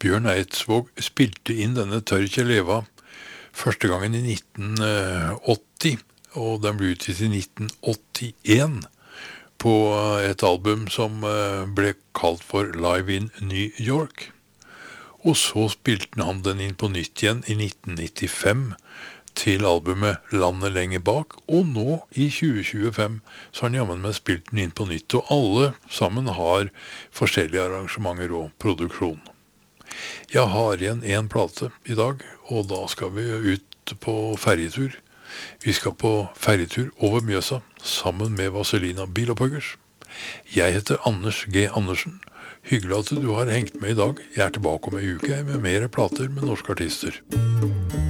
Bjørn Eidsvåg spilte inn denne Tør ikke leva første gangen i 1980, og den ble utgitt i 1981 på et album som ble kalt for Live in New York. Og så spilte han den inn på nytt igjen i 1995 til albumet Landet lenger bak, og nå i 2025 så har han jammen med spilt den inn på nytt, og alle sammen har forskjellige arrangementer og produksjon. Jeg har igjen en plate i dag, og da skal vi ut på ferjetur. Vi skal på ferjetur over Mjøsa, sammen med Vazelina Bilopphøggers. Jeg heter Anders G. Andersen. Hyggelig at du har hengt med i dag. Jeg er tilbake om en uke med mer plater med norske artister.